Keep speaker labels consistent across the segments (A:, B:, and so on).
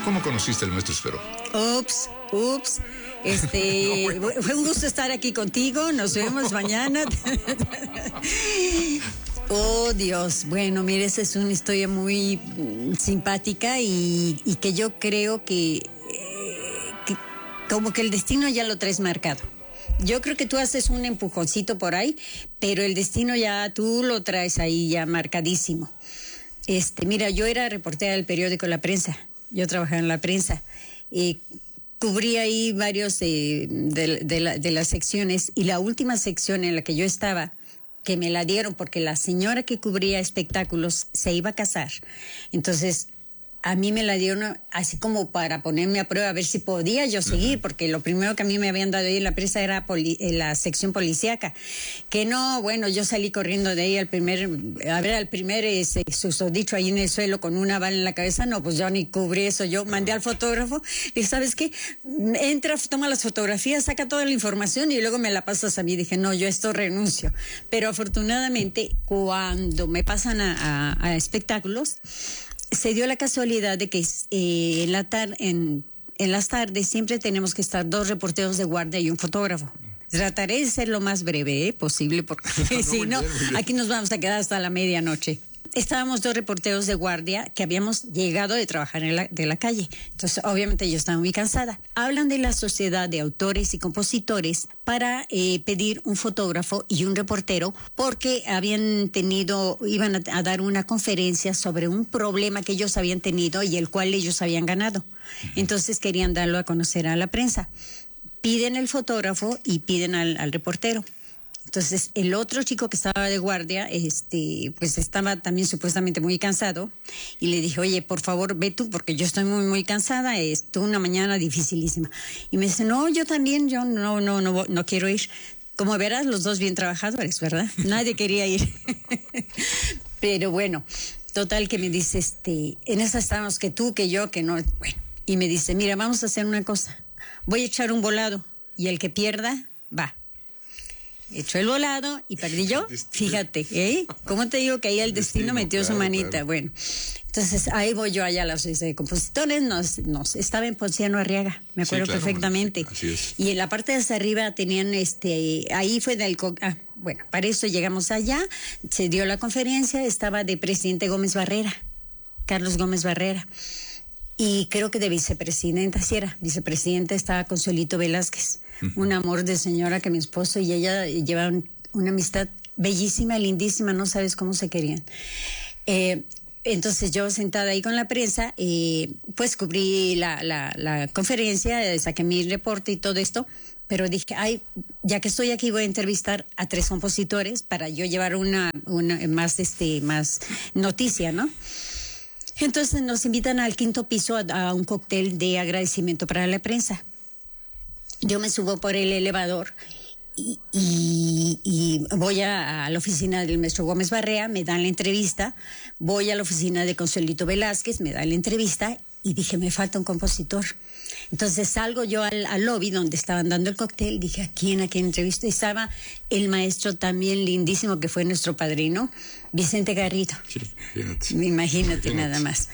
A: ¿Cómo conociste al maestro Esfero?
B: Ups. Fue un gusto estar aquí contigo. Nos vemos mañana. Oh, Dios. Bueno, mire, esa es una historia muy simpática y que yo creo que como que el destino ya lo traes marcado. Yo creo que tú haces un empujoncito por ahí, pero el destino ya tú lo traes ahí ya marcadísimo. Mira, yo era reportera del periódico La Prensa. Yo trabajaba en La Prensa. Cubrí ahí varios de las secciones, y la última sección en la que yo estaba, que me la dieron porque la señora que cubría espectáculos se iba a casar. Entonces, a mí me la dieron así como para ponerme a prueba, a ver si podía yo seguir, porque lo primero que a mí me habían dado ahí en la presa era la sección policíaca. Que no, bueno, yo salí corriendo de ahí al primer susodicho ahí en el suelo con una bala en la cabeza. No, pues yo ni cubrí eso. Yo mandé al fotógrafo y ¿sabes qué? Entra, toma las fotografías, saca toda la información y luego me la pasas a mí. Dije, no, yo esto renuncio. Pero afortunadamente, cuando me pasan a espectáculos, se dio la casualidad de que en las tardes siempre tenemos que estar 2 reporteros de guardia y un fotógrafo. Trataré de ser lo más breve posible, porque si no, aquí nos vamos a quedar hasta la medianoche. Estábamos 2 reporteros de guardia que habíamos llegado de trabajar de la calle. Entonces, obviamente, yo estaba muy cansada. Hablan de la Sociedad de Autores y Compositores para pedir un fotógrafo y un reportero, porque iban a dar una conferencia sobre un problema que ellos habían tenido y el cual ellos habían ganado. Entonces, querían darlo a conocer a la prensa. Piden el fotógrafo y piden al reportero. Entonces, el otro chico que estaba de guardia, pues estaba también supuestamente muy cansado, y le dije, oye, por favor, ve tú, porque yo estoy muy, muy cansada, una mañana dificilísima. Y me dice, no, yo también, yo no quiero ir. Como verás, los dos bien trabajadores, ¿verdad? Nadie quería ir. Pero bueno, total que me dice, en esa estábamos, que tú, que yo, que no, bueno. Y me dice, mira, vamos a hacer una cosa, voy a echar un volado, y el que pierda, va. Echó el volado y perdí yo. Fíjate, ¿cómo te digo que ahí el destino metió su manita? Claro. Bueno, entonces ahí voy yo allá a la Sociedad de Compositores. Estaba en Ponciano Arriaga, me acuerdo perfectamente.
A: Así es.
B: Y en la parte de hasta arriba tenían ahí fue bueno, para eso llegamos allá, se dio la conferencia, estaba de presidente Gómez Barrera, Carlos Gómez Barrera. Y creo que de vicepresidenta, sí era vicepresidenta, estaba Consuelito Velázquez, un amor de señora, que mi esposo y ella llevaban una amistad bellísima, lindísima, no sabes cómo se querían. Entonces yo sentada ahí con la prensa, pues cubrí la conferencia, saqué mi reporte y todo esto, pero dije, ya que estoy aquí, voy a entrevistar a 3 compositores para yo llevar una más noticia, ¿no? Entonces nos invitan al 5º piso a un cóctel de agradecimiento para la prensa. Yo me subo por el elevador y voy a la oficina del maestro Gómez Barrera, me dan la entrevista. Voy a la oficina de Consuelito Velázquez, me dan la entrevista, y dije, me falta un compositor. Entonces salgo yo al lobby donde estaban dando el cóctel, dije, ¿a quién entrevisto? Y estaba el maestro también lindísimo, que fue nuestro padrino, Vicente Garrido. Sí, imagínate nada más.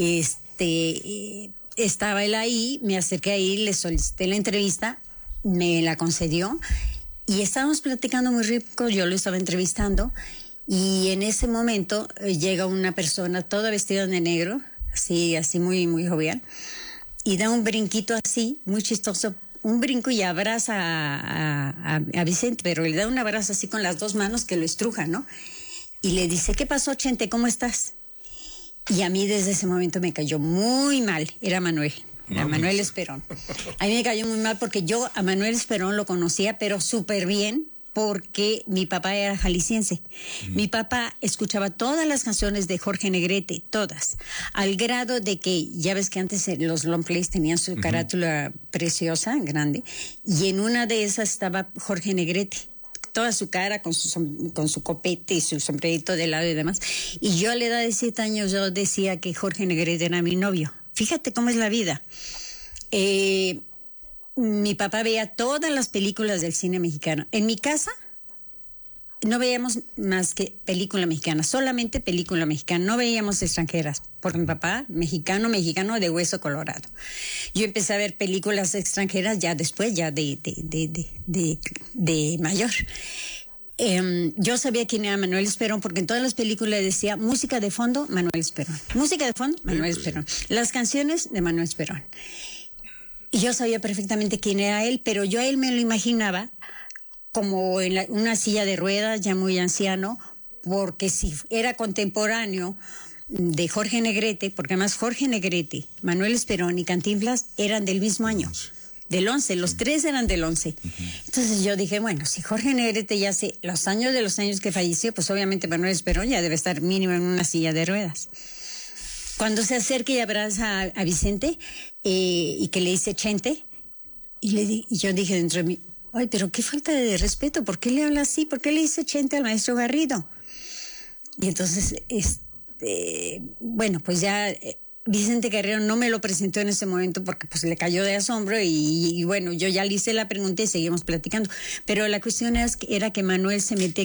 B: Estaba él ahí, me acerqué ahí, le solicité la entrevista, me la concedió, y estábamos platicando muy rico, yo lo estaba entrevistando, y en ese momento llega una persona toda vestida de negro, así muy, muy jovial, y da un brinquito así, muy chistoso, un brinco, y abraza a Vicente, pero le da un abrazo así con las 2 manos que lo estruja, ¿no? Y le dice, ¿qué pasó, Chente? ¿Cómo estás? Y a mí desde ese momento me cayó muy mal. Era Manuel Esperón. A mí me cayó muy mal porque yo a Manuel Esperón lo conocía, pero súper bien, porque mi papá era jalisciense. Mi papá escuchaba todas las canciones de Jorge Negrete, todas, al grado de que, ya ves que antes los long plays tenían su carátula preciosa, grande, y en una de esas estaba Jorge Negrete, toda su cara con su copete y su sombrerito de lado y demás. Y yo a la edad de 7 años yo decía que Jorge Negrete era mi novio. Fíjate cómo es la vida. Mi papá veía todas las películas del cine mexicano. En mi casa no veíamos más que película mexicana, solamente película mexicana, no veíamos extranjeras. porque mi papá, mexicano de hueso colorado. Yo empecé a ver películas extranjeras ya después, ya de mayor. Yo sabía quién era Manuel Esperón porque en todas las películas decía música de fondo, Manuel Esperón. Música de fondo, Manuel Esperón. Las canciones de Manuel Esperón. Y yo sabía perfectamente quién era él, pero yo a él me lo imaginaba como en una silla de ruedas, ya muy anciano, porque si era contemporáneo de Jorge Negrete, porque además Jorge Negrete, Manuel Esperón y Cantinflas eran del mismo año. Del 11, los tres eran del 11. Entonces yo dije, bueno, si Jorge Negrete ya hace los años que falleció, pues obviamente Manuel Esperón ya debe estar mínimo en una silla de ruedas. Cuando se acerca y abraza a Vicente y que le dice Chente, y yo dije dentro de mí, ay, pero qué falta de respeto, ¿por qué le habla así? ¿Por qué le dice Chente al maestro Garrido? Y entonces, bueno, pues ya... Vicente Guerrero no me lo presentó en ese momento porque pues le cayó de asombro y bueno, yo ya le hice la pregunta y seguimos platicando. Pero la cuestión era que Manuel se metía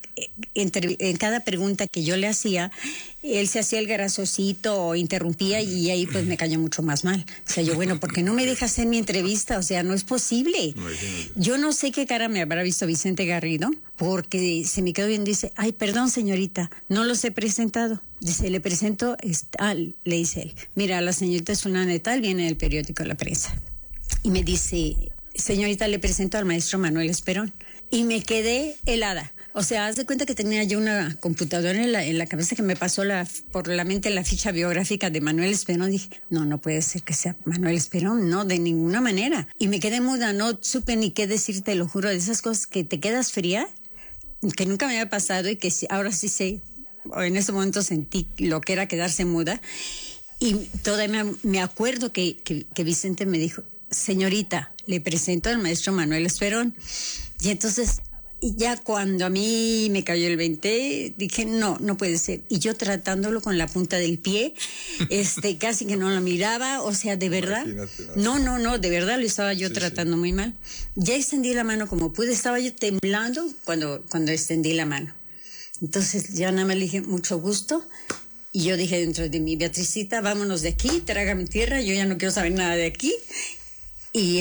B: en cada pregunta que yo le hacía, él se hacía el graciosito o interrumpía y ahí pues me cayó mucho más mal. O sea, yo, bueno, ¿por qué no me dejas hacer mi entrevista? O sea, no es posible. Yo no sé qué cara me habrá visto Vicente Garrido porque se me quedó bien, dice, ay, perdón señorita, no los he presentado. Dice, le presento, le dice él, mira, la señorita fulana de tal viene del periódico La Prensa. Y me dice, señorita, le presento al maestro Manuel Esperón. Y me quedé helada. O sea, haz de cuenta que tenía yo una computadora en la cabeza que me pasó por la mente la ficha biográfica de Manuel Esperón. Dije, no puede ser que sea Manuel Esperón, no, de ninguna manera. Y me quedé muda, no supe ni qué decir, te lo juro, de esas cosas que te quedas fría, que nunca me había pasado y que ahora sí sé. En ese momento sentí lo que era quedarse muda y todavía me acuerdo que Vicente me dijo, señorita, le presento al maestro Manuel Esperón. Y entonces ya cuando a mí me cayó el 20 dije, no puede ser. Y yo tratándolo con la punta del pie, casi que no lo miraba, o sea, de verdad. No, de verdad lo estaba yo tratando muy mal. Ya extendí la mano como pude, estaba yo temblando cuando extendí la mano. Entonces ya nada más le dije, mucho gusto. Y yo dije dentro de mí, Beatricita, vámonos de aquí, trágame tierra, yo ya no quiero saber nada de aquí. Y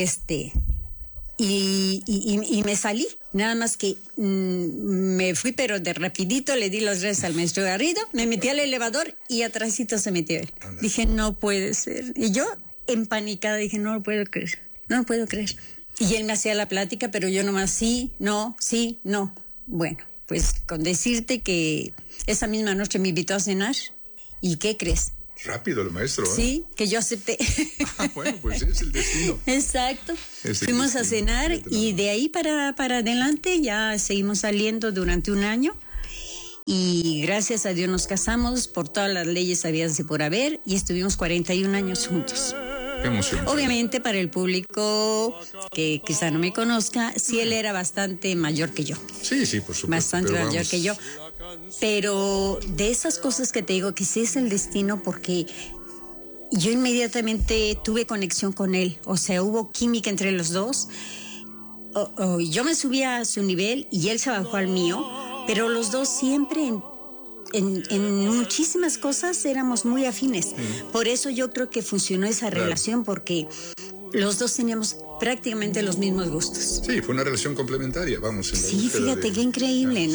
B: y me salí. Nada más que me fui, pero de rapidito le di las gracias al maestro Garrido, me metí al elevador y atrásito se metió él. Dije, no puede ser. Y yo, empanicada, dije, no lo puedo creer. Y él me hacía la plática, pero yo nomás sí, no. Bueno. Pues con decirte que esa misma noche me invitó a cenar. ¿Y qué crees?
A: Rápido el maestro, ¿eh?
B: Sí, que yo acepté.
A: Bueno, pues es el destino.
B: Exacto. Fuimos a cenar y de ahí para adelante ya seguimos saliendo durante un año. Y gracias a Dios nos casamos por todas las leyes habidas y por haber y estuvimos 41 años juntos.
A: Qué emoción.
B: Obviamente para el público que quizá no me conozca, sí él era bastante mayor que yo.
A: Sí, por supuesto.
B: Bastante mayor que yo. Pero de esas cosas que te digo, que sí es el destino porque yo inmediatamente tuve conexión con él. O sea, hubo química entre los dos. Yo me subía a su nivel y él se bajó al mío, pero los dos siempre en muchísimas cosas éramos muy afines. Por eso yo creo que funcionó esa relación, porque los dos teníamos prácticamente los mismos gustos.
A: Sí, fue una relación complementaria, vamos.
B: Sí, fíjate qué increíble, ¿no?